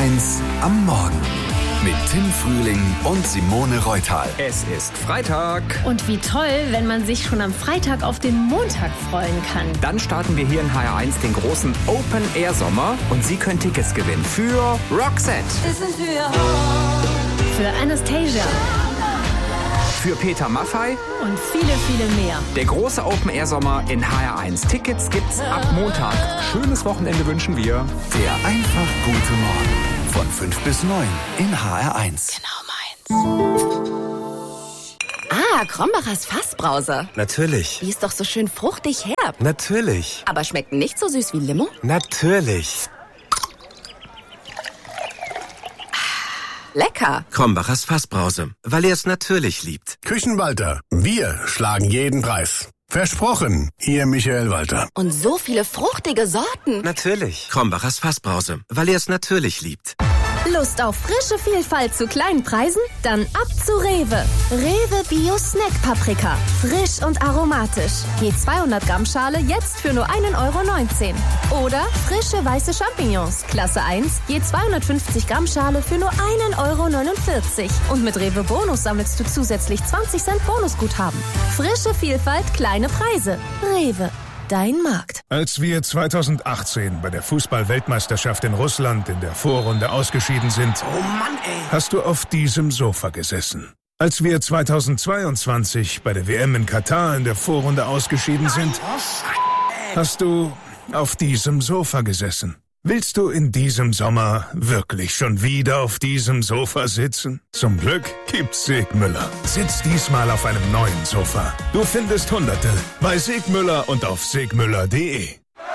HR1 am Morgen. Mit Tim Frühling und Simone Reutal. Es ist Freitag. Und wie toll, wenn man sich schon am Freitag auf den Montag freuen kann. Dann starten wir hier in HR1 den großen Open-Air-Sommer und Sie können Tickets gewinnen für Roxette, Für Anastasia für Peter Maffay und viele, viele mehr. Der große Open-Air-Sommer in HR1. Tickets gibt's ab Montag. Schönes Wochenende wünschen wir. Der einfach gute Morgen. Von 5 bis 9 in HR1. Genau meins. Krombacher's Fassbrause. Natürlich. Die ist doch so schön fruchtig herb. Natürlich. Aber schmeckt nicht so süß wie Limo? Natürlich. Lecker. Krombachers Fassbrause, weil er es natürlich liebt. Küchenwalter, wir schlagen jeden Preis. Versprochen, Ihr Michael Walter. Und so viele fruchtige Sorten. Natürlich. Krombachers Fassbrause, weil er es natürlich liebt. Lust auf frische Vielfalt zu kleinen Preisen? Dann ab zu Rewe. Rewe Bio Snack Paprika. Frisch und aromatisch. Je 200 Gramm Schale jetzt für nur 1,19 €. Oder frische weiße Champignons. Klasse 1. Je 250 Gramm Schale für nur 1,49 €. Und mit Rewe Bonus sammelst du zusätzlich 20 Cent Bonusguthaben. Frische Vielfalt, kleine Preise. Rewe. Dein Markt. Als wir 2018 bei der Fußball-Weltmeisterschaft in Russland in der Vorrunde ausgeschieden sind, hast du auf diesem Sofa gesessen. Als wir 2022 bei der WM in Katar in der Vorrunde ausgeschieden sind, hast du auf diesem Sofa gesessen. Willst du in diesem Sommer wirklich schon wieder auf diesem Sofa sitzen? Zum Glück gibt's Segmüller. Sitz diesmal auf einem neuen Sofa. Du findest Hunderte bei Segmüller und auf segmüller.de.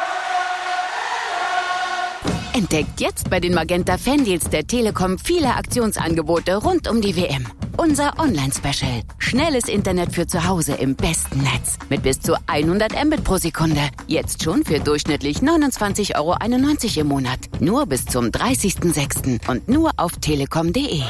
Entdeckt jetzt bei den Magenta Fandeals der Telekom viele Aktionsangebote rund um die WM. Unser Online-Special. Schnelles Internet für zu Hause im besten Netz. Mit bis zu 100 Mbit pro Sekunde. Jetzt schon für durchschnittlich 29,91 € im Monat. Nur bis zum 30.06. und nur auf telekom.de.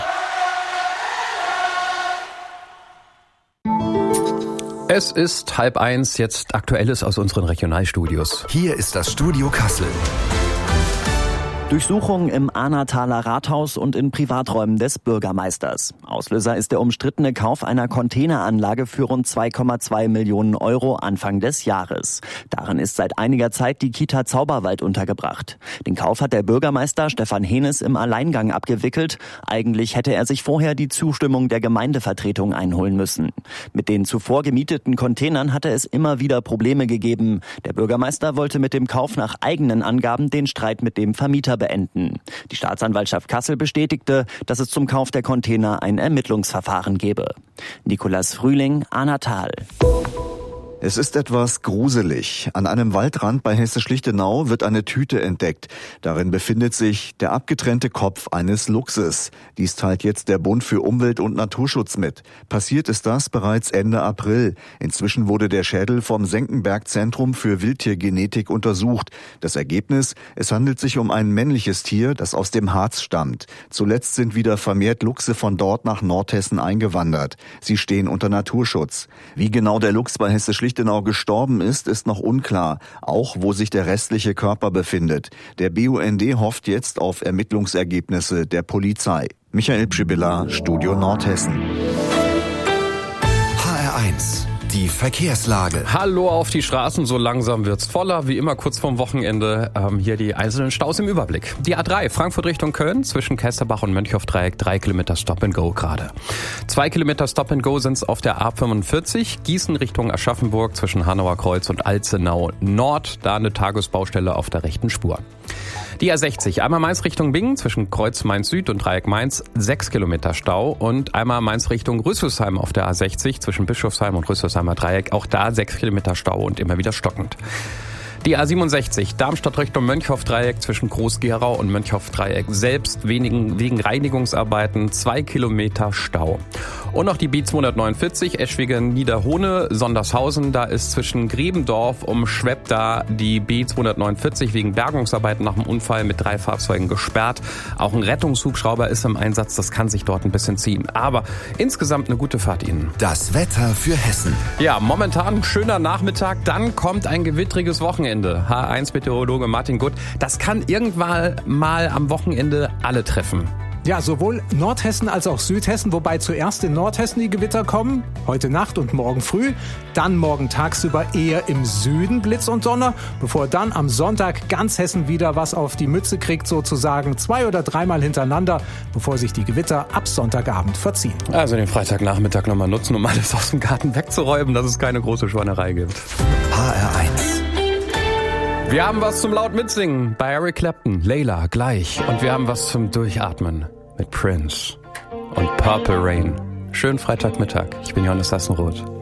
Es ist 12:30, jetzt Aktuelles aus unseren Regionalstudios. Hier ist das Studio Kassel. Durchsuchung im Ahrntaler Rathaus und in Privaträumen des Bürgermeisters. Auslöser ist der umstrittene Kauf einer Containeranlage für rund 2,2 Millionen € Anfang des Jahres. Darin ist seit einiger Zeit die Kita Zauberwald untergebracht. Den Kauf hat der Bürgermeister Stefan Henes im Alleingang abgewickelt. Eigentlich hätte er sich vorher die Zustimmung der Gemeindevertretung einholen müssen. Mit den zuvor gemieteten Containern hatte es immer wieder Probleme gegeben. Der Bürgermeister wollte mit dem Kauf nach eigenen Angaben den Streit mit dem Vermieter beenden. Die Staatsanwaltschaft Kassel bestätigte, dass es zum Kauf der Container ein Ermittlungsverfahren gebe. Nicolas Frühling, Ahrntal. Es ist etwas gruselig. An einem Waldrand bei Hessisch-Lichtenau wird eine Tüte entdeckt. Darin befindet sich der abgetrennte Kopf eines Luchses. Dies teilt jetzt der Bund für Umwelt und Naturschutz mit. Passiert ist das bereits Ende April. Inzwischen wurde der Schädel vom Senckenberg-Zentrum für Wildtiergenetik untersucht. Das Ergebnis: Es handelt sich um ein männliches Tier, das aus dem Harz stammt. Zuletzt sind wieder vermehrt Luchse von dort nach Nordhessen eingewandert. Sie stehen unter Naturschutz. Wie genau der Luchs bei Hessisch-Lichtenau gestorben ist noch unklar, auch wo sich der restliche Körper befindet. Der BUND hofft jetzt auf Ermittlungsergebnisse der Polizei. Michael Pschibilla, Studio Nordhessen. HR1, die Verkehrslage. Hallo auf die Straßen, so langsam wird's voller. Wie immer kurz vorm Wochenende hier die einzelnen Staus im Überblick. Die A3 Frankfurt Richtung Köln zwischen Kästerbach und Mönchhoff-Dreieck 3 Kilometer Stop-and-Go gerade. 2 Kilometer Stop-and-Go sind's auf der A45 Gießen Richtung Aschaffenburg zwischen Hanauer Kreuz und Alzenau Nord. Da eine Tagesbaustelle auf der rechten Spur. Die A60, einmal Mainz Richtung Bingen zwischen Kreuz Mainz Süd und Dreieck Mainz 6 Kilometer Stau und einmal Mainz Richtung Rüsselsheim auf der A60 zwischen Bischofsheim und Rüsselsheimer Dreieck, auch da 6 Kilometer Stau und immer wieder stockend. Die A67, Darmstadt Richtung Mönchhoff-Dreieck zwischen Groß-Gerau und Mönchhoff-Dreieck selbst wegen Reinigungsarbeiten 2 Kilometer Stau. Und noch die B249, Eschwege-Niederhohne, Sondershausen, da ist zwischen Grebendorf und Schwebda die B249 wegen Bergungsarbeiten nach dem Unfall mit 3 Fahrzeugen gesperrt. Auch ein Rettungshubschrauber ist im Einsatz, das kann sich dort ein bisschen ziehen. Aber insgesamt eine gute Fahrt Ihnen. Das Wetter für Hessen. Ja, momentan ein schöner Nachmittag, dann kommt ein gewittriges Wochenende. Wochenende. H1-Meteorologe Martin Gutt. Das kann irgendwann mal am Wochenende alle treffen. Ja, sowohl Nordhessen als auch Südhessen, wobei zuerst in Nordhessen die Gewitter kommen, heute Nacht und morgen früh, dann morgen tagsüber eher im Süden Blitz und Donner, bevor dann am Sonntag ganz Hessen wieder was auf die Mütze kriegt, sozusagen 2- oder 3-mal hintereinander, bevor sich die Gewitter ab Sonntagabend verziehen. Also den Freitagnachmittag nochmal nutzen, um alles aus dem Garten wegzuräumen, dass es keine große Schweinerei gibt. HR1. Wir haben was zum laut mitsingen bei Eric Clapton, Layla, gleich. Und wir haben was zum Durchatmen mit Prince und Purple Rain. Schönen Freitagmittag. Ich bin Johannes Sassenroth.